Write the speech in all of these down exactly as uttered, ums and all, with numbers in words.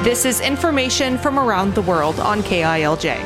This is information from around the world on K I L J.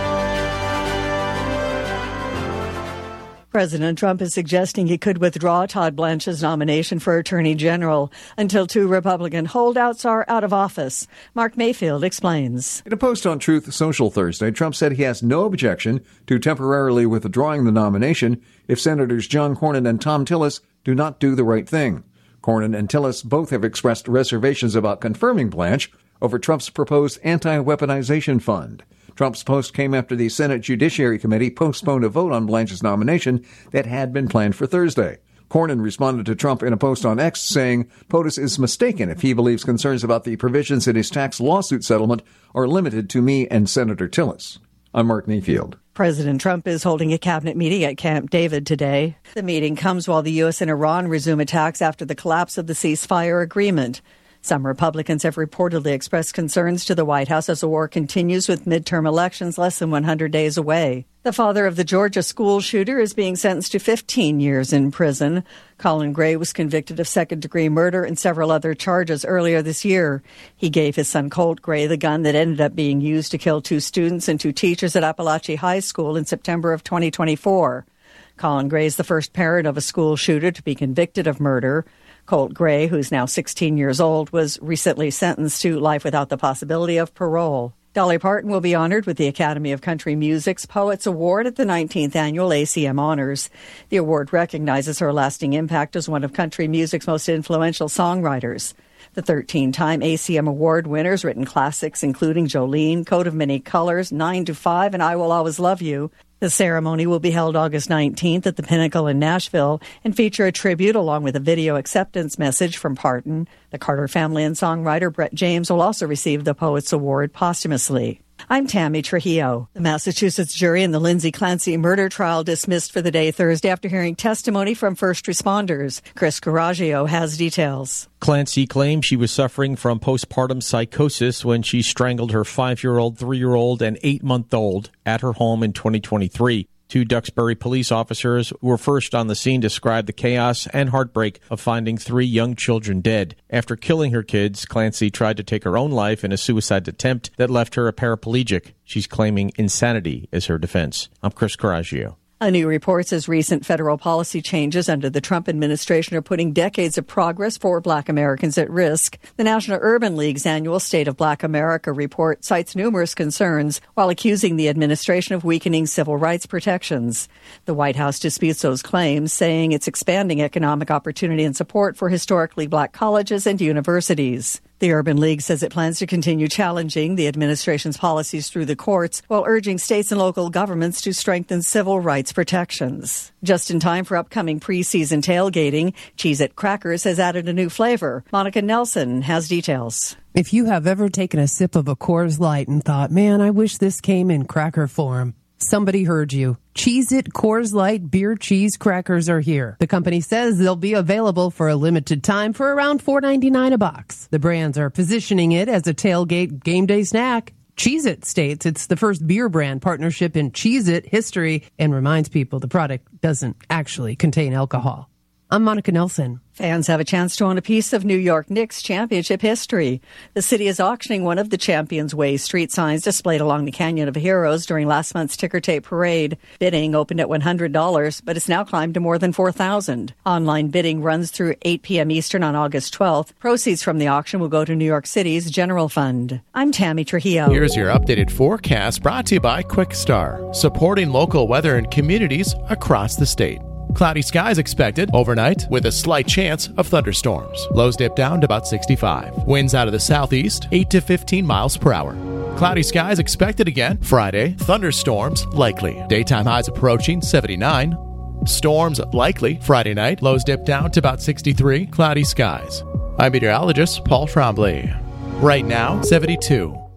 President Trump is suggesting he could withdraw Todd Blanche's nomination for Attorney General until two Republican holdouts are out of office. Mark Mayfield explains. In a post on Truth Social Thursday, Trump said he has no objection to temporarily withdrawing the nomination if Senators John Cornyn and Thom Tillis do not do the right thing. Cornyn and Tillis both have expressed reservations about confirming Blanche over Trump's proposed anti-weaponization fund. Trump's post came after the Senate Judiciary Committee postponed a vote on Blanche's nomination that had been planned for Thursday. Cornyn responded to Trump in a post on X saying POTUS is mistaken if he believes concerns about the provisions in his tax lawsuit settlement are limited to me and Senator Tillis. I'm Mark Mayfield. President Trump is holding a cabinet meeting at Camp David today. The meeting comes while the U S and Iran resume attacks after the collapse of the ceasefire agreement. Some Republicans have reportedly expressed concerns to the White House as the war continues with midterm elections less than one hundred days away. The father of the Georgia school shooter is being sentenced to fifteen years in prison. Colin Gray was convicted of second-degree murder and several other charges earlier this year. He gave his son Colt Gray the gun that ended up being used to kill two students and two teachers at Appalachia High School in September of twenty twenty-four. Colin Gray is the first parent of a school shooter to be convicted of murder. Colt Gray, who's now sixteen years old, was recently sentenced to life without the possibility of parole. Dolly Parton will be honored with the Academy of Country Music's Poets Award at the nineteenth Annual A C M Honors. The award recognizes her lasting impact as one of country music's most influential songwriters. The thirteen-time A C M Award winners written classics including Jolene, Coat of Many Colors, Nine to Five, and I Will Always Love You. The ceremony will be held August nineteenth at the Pinnacle in Nashville and feature a tribute along with a video acceptance message from Parton. The Carter family and songwriter Brett James will also receive the Poets Award posthumously. I'm Tammy Trujillo. The Massachusetts jury in the Lindsay Clancy murder trial dismissed for the day Thursday after hearing testimony from first responders. Chris Coraggio has details. Clancy claimed she was suffering from postpartum psychosis when she strangled her five-year-old, three-year-old, and eight-month-old at her home in twenty twenty-three. Two Duxbury police officers who were first on the scene described the chaos and heartbreak of finding three young children dead. After killing her kids, Clancy tried to take her own life in a suicide attempt that left her a paraplegic. She's claiming insanity as her defense. I'm Chris Coraggio. A new report says recent federal policy changes under the Trump administration are putting decades of progress for Black Americans at risk. The National Urban League's annual State of Black America report cites numerous concerns while accusing the administration of weakening civil rights protections. The White House disputes those claims, saying it's expanding economic opportunity and support for historically black colleges and universities. The Urban League says it plans to continue challenging the administration's policies through the courts while urging states and local governments to strengthen civil rights protections. Just in time for upcoming preseason tailgating, Cheez-It Crackers has added a new flavor. Monica Nelson has details. If you have ever taken a sip of a Coors Light and thought, man, I wish this came in cracker form, somebody heard you. Cheez-It Coors Light Beer Cheese Crackers are here. The company says they'll be available for a limited time for around four ninety-nine a box. The brands are positioning it as a tailgate game day snack. Cheez-It states it's the first beer brand partnership in Cheez-It history and reminds people the product doesn't actually contain alcohol. I'm Monica Nelson. Fans have a chance to own a piece of New York Knicks championship history. The city is auctioning one of the Champions Way street signs displayed along the Canyon of Heroes during last month's ticker tape parade. Bidding opened at one hundred dollars, but it's now climbed to more than four thousand dollars. Online bidding runs through eight p.m. Eastern on August twelfth. Proceeds from the auction will go to New York City's general fund. I'm Tammy Trujillo. Here's your updated forecast brought to you by Quickstar, supporting local weather and communities across the state. Cloudy skies expected overnight with a slight chance of thunderstorms. Lows dip down to about sixty-five. Winds out of the southeast, eight to fifteen miles per hour. Cloudy skies expected again Friday. Thunderstorms likely. Daytime highs approaching seventy-nine. Storms likely Friday night. Lows dip down to about sixty-three. Cloudy skies. I'm meteorologist Paul Trombley. Right now, seventy-two.